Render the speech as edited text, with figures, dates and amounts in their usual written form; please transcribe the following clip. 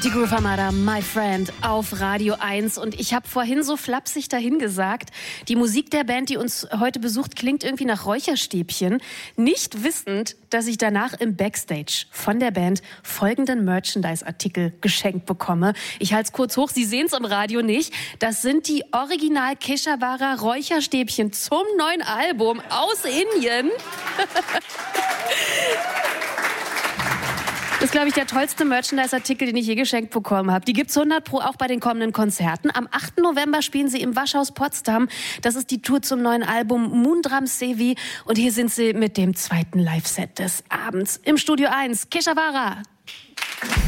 Die Groove Armada, My Friend, auf Radio 1. Und ich habe vorhin so flapsig dahin gesagt, die Musik der Band, die uns heute besucht, klingt irgendwie nach Räucherstäbchen. Nicht wissend, dass ich danach im Backstage von der Band folgenden Merchandise-Artikel geschenkt bekomme. Ich halte es kurz hoch, Sie sehen es im Radio nicht. Das sind die Original Keshavara Räucherstäbchen zum neuen Album aus Indien. Das ist, glaube ich, der tollste Merchandise-Artikel, den ich je geschenkt bekommen habe. Die gibt's 100% auch bei den kommenden Konzerten. Am 8. November spielen sie im Waschhaus Potsdam. Das ist die Tour zum neuen Album Moondrum Sevi. Und hier sind sie mit dem zweiten Live-Set des Abends. Im Studio 1, Keshavara.